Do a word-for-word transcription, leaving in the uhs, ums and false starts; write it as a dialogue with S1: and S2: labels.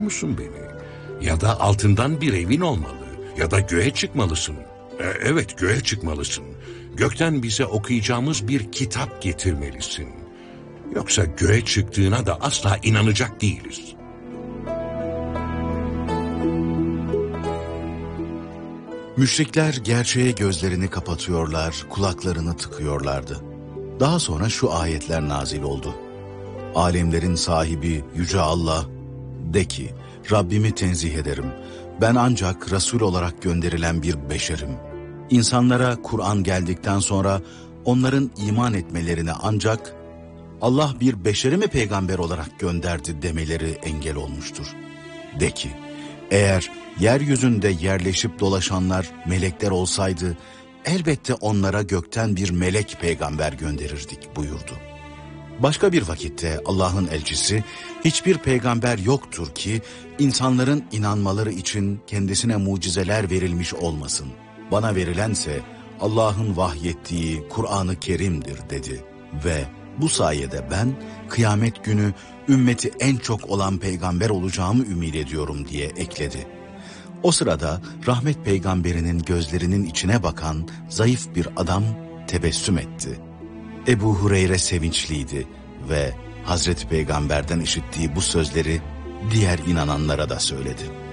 S1: musun beni? Ya da altından bir evin olmalı. Ya da göğe çıkmalısın. E, evet, göğe çıkmalısın. Gökten bize okuyacağımız bir kitap getirmelisin. Yoksa göğe çıktığına da asla inanacak değiliz.
S2: Müşrikler gerçeğe gözlerini kapatıyorlar, kulaklarını tıkıyorlardı. Daha sonra şu ayetler nazil oldu. Alemlerin sahibi Yüce Allah, de ki, Rabbimi tenzih ederim. Ben ancak Resul olarak gönderilen bir beşerim. İnsanlara Kur'an geldikten sonra onların iman etmelerine ancak Allah bir beşeri mi peygamber olarak gönderdi demeleri engel olmuştur. De ki, eğer yeryüzünde yerleşip dolaşanlar melekler olsaydı, elbette onlara gökten bir melek peygamber gönderirdik buyurdu. Başka bir vakitte Allah'ın elçisi, hiçbir peygamber yoktur ki insanların inanmaları için kendisine mucizeler verilmiş olmasın. Bana verilense Allah'ın vahyettiği Kur'an-ı Kerim'dir dedi ve bu sayede ben kıyamet günü ümmeti en çok olan peygamber olacağımı ümit ediyorum diye ekledi. O sırada rahmet peygamberinin gözlerinin içine bakan zayıf bir adam tebessüm etti. Ebu Hureyre sevinçliydi ve Hazreti Peygamber'den işittiği bu sözleri diğer inananlara da söyledi.